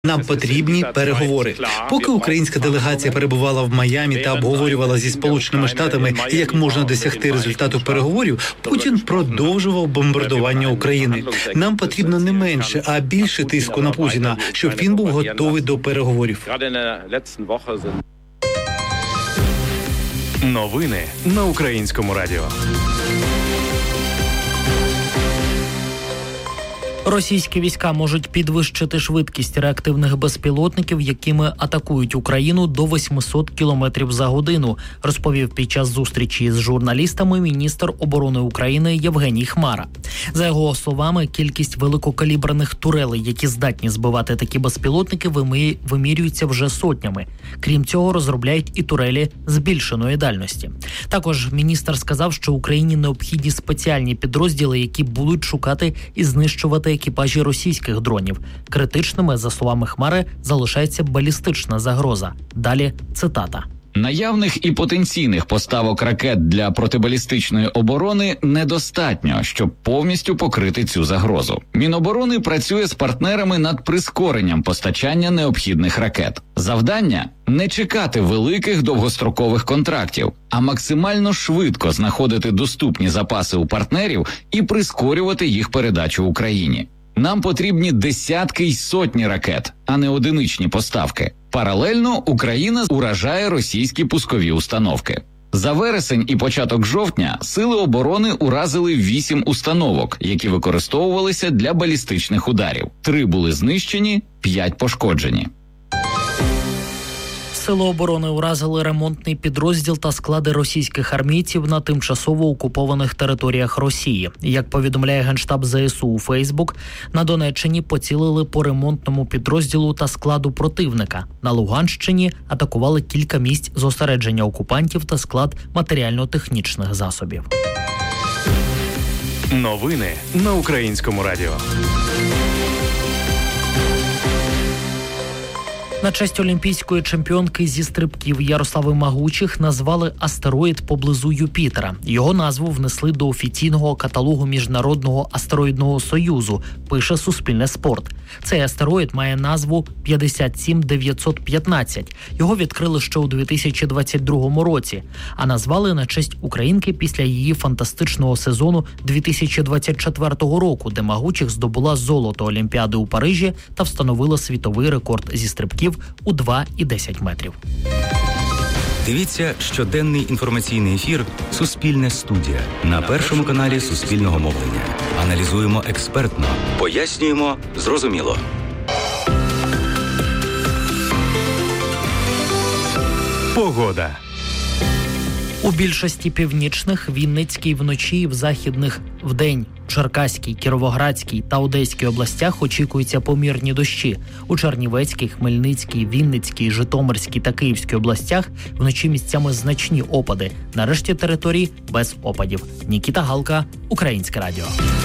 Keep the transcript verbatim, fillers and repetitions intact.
Нам потрібні переговори. Поки українська делегація перебувала в Майамі та обговорювала зі Сполученими Штатами, як можна досягти результату переговорів, Путін продовжував бомбардування України. Нам потрібно не менше, а більше тиску на Путіна, щоб він був готовий до переговорів. Новини на Українському радіо. Російські війська можуть підвищити швидкість реактивних безпілотників, якими атакують Україну, до вісімсот кілометрів за годину, розповів під час зустрічі з журналістами міністр оборони України Євгеній Хмара. За його словами, кількість великокаліберних турелей, які здатні збивати такі безпілотники, вимірюються вже сотнями. Крім цього, розробляють і турелі збільшеної дальності. Також міністр сказав, що Україні необхідні спеціальні підрозділи, які будуть шукати і знищувати екіпажі російських дронів. Критичними, за словами Хмари, залишається балістична загроза. Далі цитата. Наявних і потенційних поставок ракет для протибалістичної оборони недостатньо, щоб повністю покрити цю загрозу. Міноборони працює з партнерами над прискоренням постачання необхідних ракет. Завдання – не чекати великих довгострокових контрактів, а максимально швидко знаходити доступні запаси у партнерів і прискорювати їх передачу Україні. Нам потрібні десятки й сотні ракет, а не одиничні поставки. Паралельно Україна уражає російські пускові установки. За вересень і початок жовтня Сили оборони уразили вісім установок, які використовувалися для балістичних ударів. Три були знищені, п'ять пошкоджені. Сили оборони уразили ремонтний підрозділ та склади російських армійців на тимчасово окупованих територіях Росії. Як повідомляє Генштаб ЗСУ у Фейсбук, на Донеччині поцілили по ремонтному підрозділу та складу противника. На Луганщині атакували кілька місць зосередження окупантів та склад матеріально-технічних засобів. Новини на Українському радіо. На честь олімпійської чемпіонки зі стрибків Ярослави Магучих назвали астероїд поблизу Юпітера. Його назву внесли до офіційного каталогу Міжнародного астероїдного союзу, пише Суспільне спорт. Цей астероїд має назву п'ятдесят сім дев'ятсот п'ятнадцять. Його відкрили ще у дві тисячі двадцять другому році, а назвали на честь українки після її фантастичного сезону дві тисячі двадцять четвертого року, де Магучих здобула золото Олімпіади у Парижі та встановила світовий рекорд зі стрибків у два і десять метрів. Дивіться щоденний інформаційний ефір «Суспільне студія» на Першому каналі Суспільного мовлення. Аналізуємо експертно, пояснюємо зрозуміло. Погода. У більшості північних, Вінницькій вночі і в західних вдень, Черкаській, Кіровоградській та Одеській областях очікуються помірні дощі. У Чернівецькій, Хмельницькій, Вінницькій, Житомирській та Київській областях вночі місцями значні опади. На решті територій без опадів. Нікіта Галка, Українське радіо.